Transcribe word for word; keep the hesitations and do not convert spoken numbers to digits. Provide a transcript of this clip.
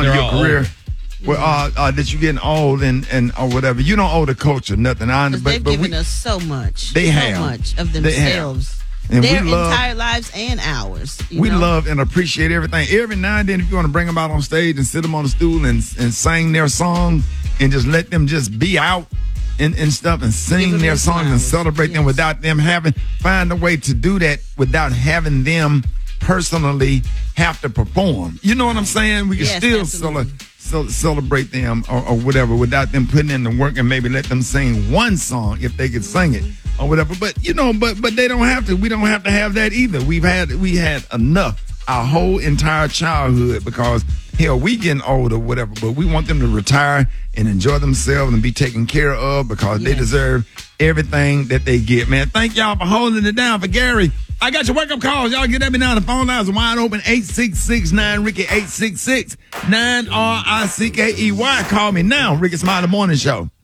point They're of your all career. old. Well, uh, uh, that you're getting old and, and or whatever. You don't owe the culture nothing. I, but, they've but given we, us so much. They so have. much of They have. themselves. And Their we love, entire lives and ours. You we know? love and appreciate everything. Every now and then, if you want to bring them out on stage and sit them on the stool and and sing their song and just let them just be out and, and stuff and sing them their their songs and flowers. celebrate them Yes. without them having, find a way to do that without having them personally have to perform. You know what I'm saying? We can Yes, still absolutely. cele- so celebrate them or, or whatever without them putting in the work and maybe let them sing one song if they could sing it or whatever. But you know, but but they don't have to. We don't have to have that either. We've had we had enough our whole entire childhood because hell, we getting older, whatever. But we want them to retire and enjoy themselves and be taken care of because they Yes. deserve everything that they get. Man, thank y'all for holding it down for Gary. I got your wake-up calls. Y'all get at me now. The phone lines are wide open. eight six six nine Ricky, eight six six nine R I C K E Y. Call me now. Ricky Smiley Morning Show.